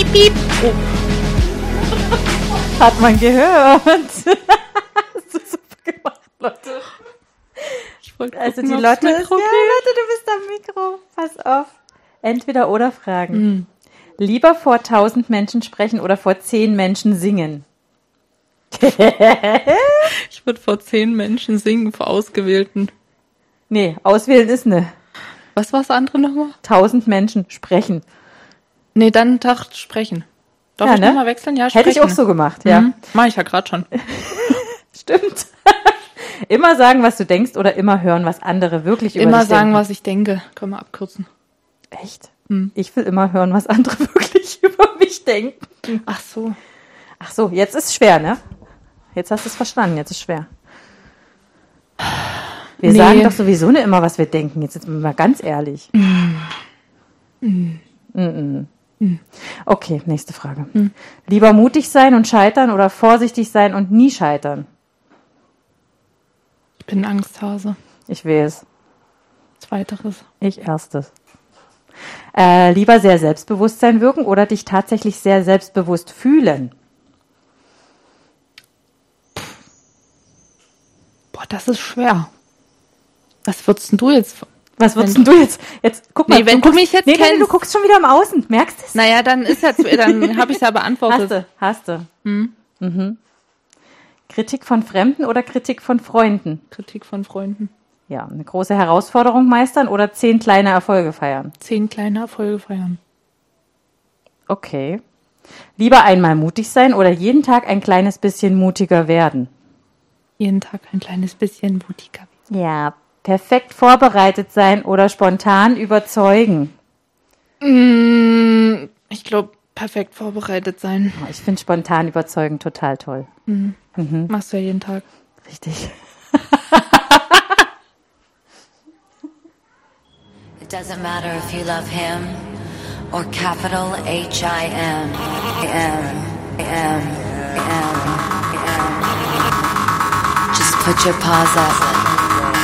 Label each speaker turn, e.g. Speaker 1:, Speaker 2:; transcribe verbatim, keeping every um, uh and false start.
Speaker 1: Piep. Oh.
Speaker 2: Hat man gehört. Hast du super gemacht, Leute.
Speaker 1: Ich wollte
Speaker 2: Also
Speaker 1: gucken,
Speaker 2: die
Speaker 1: ob's
Speaker 2: Lotte ist,
Speaker 1: Mikro
Speaker 2: ja,
Speaker 1: geht.
Speaker 2: Lotte, du bist am Mikro. Pass auf. Entweder oder Fragen.
Speaker 1: Hm.
Speaker 2: Lieber vor tausend Menschen sprechen oder vor zehn Menschen singen?
Speaker 1: Ich würde vor zehn Menschen singen, vor Ausgewählten.
Speaker 2: Nee, auswählen ist ne.
Speaker 1: Was war das andere nochmal?
Speaker 2: Tausend Menschen sprechen.
Speaker 1: Nee, dann Tag sprechen. Darf
Speaker 2: Ja,
Speaker 1: ich
Speaker 2: ne?
Speaker 1: nochmal wechseln? Ja, sprechen.
Speaker 2: Hätte ich auch so gemacht, ja.
Speaker 1: Mhm. Mach ich ja gerade schon.
Speaker 2: Stimmt. Immer sagen, was du denkst oder immer hören, was andere wirklich über
Speaker 1: Immer
Speaker 2: dich
Speaker 1: sagen,
Speaker 2: denken.
Speaker 1: was ich denke. Können wir abkürzen.
Speaker 2: Echt?
Speaker 1: Hm.
Speaker 2: Ich will immer hören, was andere wirklich über mich denken.
Speaker 1: Ach so.
Speaker 2: Ach so, jetzt ist schwer, ne? Jetzt hast du es verstanden, jetzt ist schwer. Wir
Speaker 1: Nee.
Speaker 2: sagen doch sowieso nicht immer, was wir denken. Jetzt sind wir mal ganz ehrlich.
Speaker 1: Mm.
Speaker 2: Mm. Mm.
Speaker 1: Mm.
Speaker 2: Okay, nächste Frage.
Speaker 1: Mm.
Speaker 2: Lieber mutig sein und scheitern oder vorsichtig sein und nie scheitern?
Speaker 1: Ich bin ein Angsthase.
Speaker 2: Ich will es.
Speaker 1: Zweiteres.
Speaker 2: Ich erstes. Äh, lieber sehr Selbstbewusstsein wirken oder dich tatsächlich sehr selbstbewusst fühlen?
Speaker 1: Boah, das ist schwer. Was würdest denn du jetzt...
Speaker 2: Was würdest denn du jetzt? Jetzt guck mal.
Speaker 1: Nee, wenn
Speaker 2: du,
Speaker 1: du mich jetzt
Speaker 2: nee, nee,
Speaker 1: kennst-
Speaker 2: du guckst schon wieder im Außen. Merkst du es?
Speaker 1: Naja, dann ist ja, dann habe ich es ja beantwortet.
Speaker 2: Hast du, hast du.
Speaker 1: Hm?
Speaker 2: Mhm. Kritik von Fremden oder Kritik von Freunden?
Speaker 1: Kritik von Freunden.
Speaker 2: Ja, eine große Herausforderung meistern oder zehn kleine Erfolge feiern?
Speaker 1: Zehn kleine Erfolge feiern.
Speaker 2: Okay. Lieber einmal mutig sein oder jeden Tag ein kleines bisschen mutiger werden?
Speaker 1: Jeden Tag ein kleines bisschen mutiger.
Speaker 2: Ja, perfekt vorbereitet sein oder spontan überzeugen?
Speaker 1: Mm, ich glaube, perfekt vorbereitet sein.
Speaker 2: Ich finde spontan überzeugen total toll.
Speaker 1: Mhm.
Speaker 2: Mhm.
Speaker 1: Machst du ja jeden Tag.
Speaker 2: Richtig.
Speaker 3: It doesn't matter if you love him or capital H I M. M, M, M, M. Just put your paws up.